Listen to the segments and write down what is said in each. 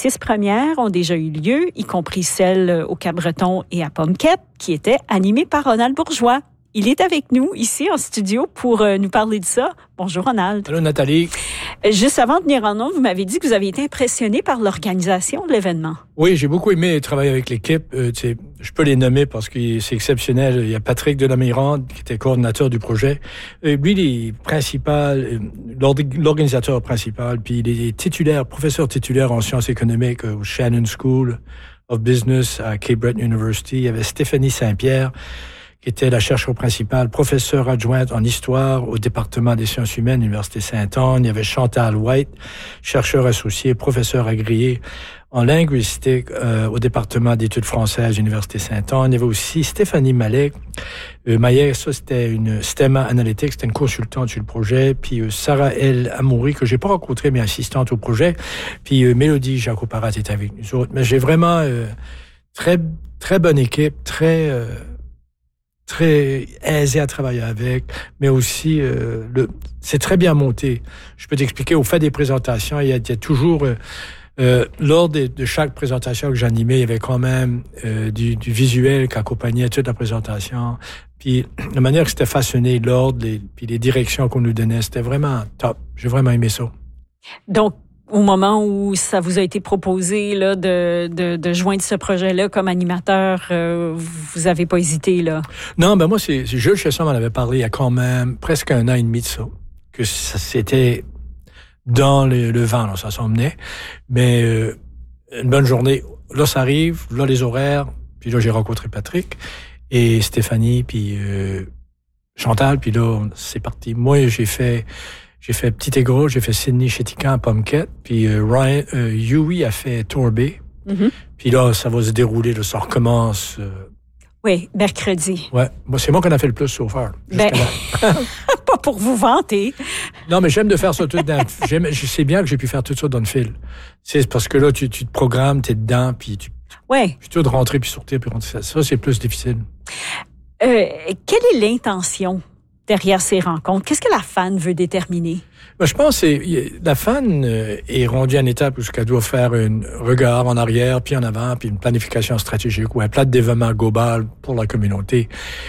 6 premières ont déjà eu lieu, y compris celle au Cap-Breton et à Pomquet, qui était animée par Ronald Bourgeois. Il est avec nous ici en studio pour nous parler de ça. Bonjour Ronald. Allô Nathalie. Juste avant de venir en ondes, vous m'avez dit que vous avez été impressionné par l'organisation de l'événement. Oui, j'ai beaucoup aimé travailler avec l'équipe. Je peux les nommer parce que c'est exceptionnel. Il y a Patrick Delamirande qui était coordinateur du projet. Lui, il est principal, l'organisateur principal, puis il est titulaire, professeur titulaire en sciences économiques au Shannon School of Business à Cape Breton University. Il y avait Stéphanie Saint-Pierre, qui était la chercheure principale, professeure adjointe en histoire au département des sciences humaines à l'Université Sainte-Anne. Il y avait Chantal White, chercheur associé, professeur agréé en linguistique au département d'études françaises à l'Université Sainte-Anne. Il y avait aussi Stéphanie Malek. Ça, c'était une STEMA Analytics, c'était une consultante sur le projet. Puis Sarah L. Amoury, que j'ai pas rencontrée, mais assistante au projet. Puis Mélodie Jacoparat était avec nous autres. Mais j'ai vraiment très, très bonne équipe, très aisé à travailler avec, mais aussi c'est très bien monté. Je peux t'expliquer, au fait des présentations, il y a toujours lors de chaque présentation que j'animais, il y avait quand même du visuel qui accompagnait toute la présentation. Puis la manière que c'était façonné, l'ordre, puis les directions qu'on nous donnait, c'était vraiment top. J'ai vraiment aimé ça. Donc, au moment où ça vous a été proposé là, de joindre ce projet-là comme animateur, vous n'avez pas hésité, là? Non, moi, c'est Jules Chesson m'en avait parlé il y a quand même presque 1 an et demi de ça, que c'était dans le vent, là, ça s'emmenait. Mais une bonne journée, là, ça arrive, là, les horaires, puis là, j'ai rencontré Patrick et Stéphanie, puis Chantal, puis là, c'est parti. Moi, j'ai fait Petit et Gros, j'ai fait Sydney Chétican à Pomquet, puis Ryan Huey a fait Torbay. Mm-hmm. Puis là, ça va se dérouler, là, ça recommence. Oui, mercredi. Ouais, c'est moi qu'on a fait le plus so far. Pas pour vous vanter. Non, mais j'aime de faire ça tout dans. Je sais bien que j'ai pu faire tout ça dans le fil. C'est parce que là, tu te programmes, t'es dedans, puis Ouais. Puis tu de rentrer puis sortir puis rentrer. Ça, c'est plus difficile. Quelle est l'intention derrière ces rencontres? Qu'est-ce que la fan veut déterminer? Je pense que la fan est rendue à une étape où elle doit faire un regard en arrière, puis en avant, puis une planification stratégique ou un plan de développement global pour la communauté.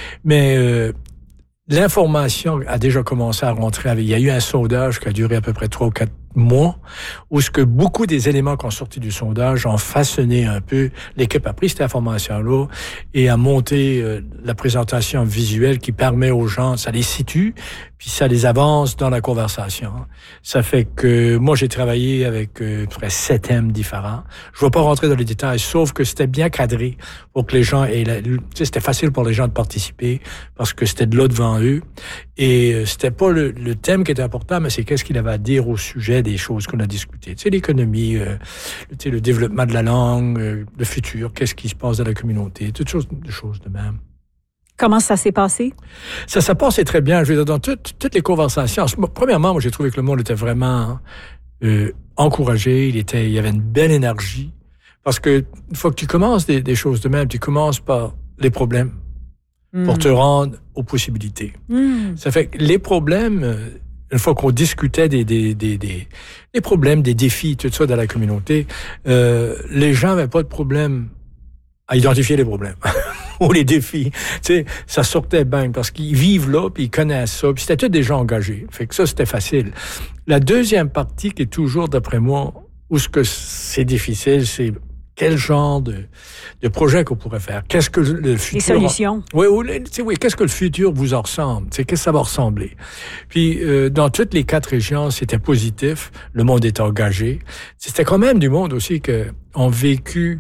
Mais l'information a déjà commencé à rentrer. Il y a eu un sondage qui a duré à peu près 3 ou 4 mois, où ce que beaucoup des éléments qui ont sorti du sondage ont façonné un peu. L'équipe a pris cette information-là et a monté la présentation visuelle qui permet aux gens, ça les situe, puis ça les avance dans la conversation. Ça fait que moi, j'ai travaillé avec près 7 thèmes différents. Je ne vais pas rentrer dans les détails, sauf que c'était bien cadré pour que les gens c'était facile pour les gens de participer parce que c'était de là devant eux. Et c'était pas le thème qui était important, mais c'est qu'est-ce qu'il avait à dire au sujet des choses qu'on a discutées. Tu sais, l'économie, le développement de la langue, le futur, qu'est-ce qui se passe dans la communauté, toutes choses de même. Comment ça s'est passé? Ça s'est passé très bien. Je veux dire, dans toutes les conversations. Premièrement, moi, j'ai trouvé que le monde était vraiment encouragé. Il y avait une belle énergie. Parce que une fois que tu commences des choses de même, tu commences par les problèmes pour te rendre aux possibilités. Ça fait que les problèmes, une fois qu'on discutait des problèmes, des défis, tout ça dans la communauté, les gens n'avaient pas de problème à identifier les problèmes ou les défis. Tu sais, ça sortait bien parce qu'ils vivent là, puis ils connaissent ça, puis c'était tous des gens engagés. Fait que ça, c'était facile. La deuxième partie qui est toujours, d'après moi, où ce que c'est difficile, c'est quel genre de projet qu'on pourrait faire? Qu'est-ce que le futur... Les solutions. Oui, qu'est-ce que le futur vous en ressemble? Qu'est-ce que ça va ressembler? Puis, dans toutes les 4 régions, c'était positif. Le monde est engagé. C'était quand même du monde aussi qui ont vécu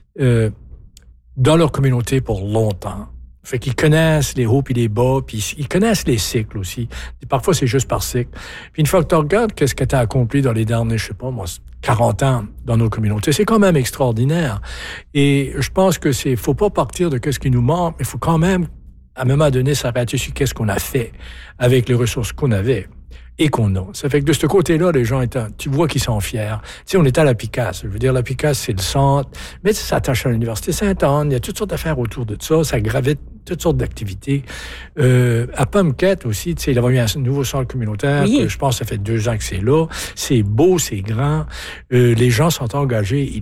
dans leur communauté pour longtemps. Fait qu'ils connaissent les hauts puis les bas, puis ils connaissent les cycles aussi. Et parfois, c'est juste par cycle. Puis une fois que tu regardes qu'est-ce que tu as accompli dans les derniers, 40 ans dans nos communautés, c'est quand même extraordinaire. Et je pense que faut pas partir de qu'est-ce qui nous manque, mais il faut quand même, à un moment donné, s'arrêter sur qu'est-ce qu'on a fait avec les ressources qu'on avait et qu'on a. Ça fait que de ce côté-là, les gens tu vois qu'ils sont fiers. Tu sais, on est à la Picasse. Je veux dire, la Picasse, c'est le centre, mais ça s'attache à l'Université Sainte-Anne. Il y a toutes sortes d'affaires autour de ça. Ça gravite toutes sortes d'activités. À Pomquet aussi, tu sais, il y avait eu un nouveau centre communautaire. Oui. Que je pense que ça fait 2 ans que c'est là. C'est beau, c'est grand. Les gens sont engagés.